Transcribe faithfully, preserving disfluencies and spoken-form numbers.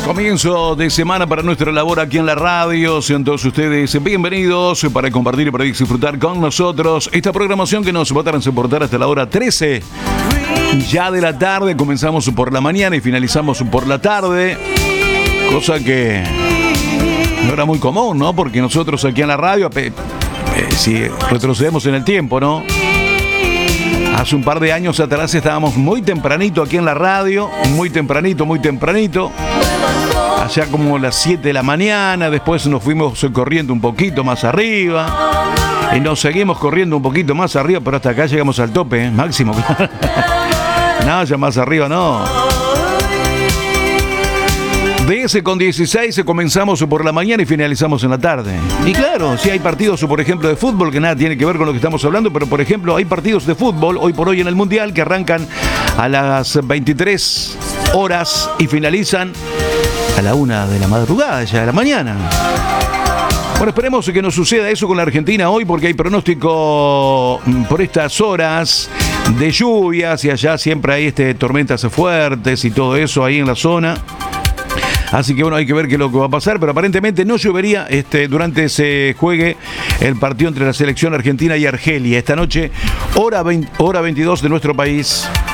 Comienzo de semana para nuestra labor aquí en la radio. Sean todos ustedes bienvenidos para compartir y para disfrutar con nosotros esta programación que nos va a transportar hasta la hora trece ya de la tarde. Comenzamos por la mañana y finalizamos por la tarde, cosa que no era muy común, ¿no? Porque nosotros aquí en la radio, eh, si retrocedemos en el tiempo, ¿no? Hace un par de años atrás estábamos muy tempranito aquí en la radio, muy tempranito, muy tempranito. Allá como las siete de la mañana, después nos fuimos corriendo un poquito más arriba y nos seguimos corriendo un poquito más arriba, pero hasta acá llegamos al tope, ¿eh? Máximo. No, ya más arriba no. D S con dieciséis comenzamos por la mañana y finalizamos en la tarde. Y claro, sí hay partidos, por ejemplo, de fútbol que nada tiene que ver con lo que estamos hablando, pero por ejemplo hay partidos de fútbol hoy por hoy en el Mundial que arrancan a las veintitrés horas y finalizan a la una de la madrugada, ya de la mañana. Bueno, esperemos que no suceda eso con la Argentina hoy, porque hay pronóstico por estas horas de lluvias y allá siempre hay este, tormentas fuertes y todo eso ahí en la zona. Así que bueno, hay que ver qué es lo que va a pasar, pero aparentemente no llovería este, durante ese juegue el partido entre la selección argentina y Argelia. Esta noche, hora, veinte, hora veintidós de nuestro país.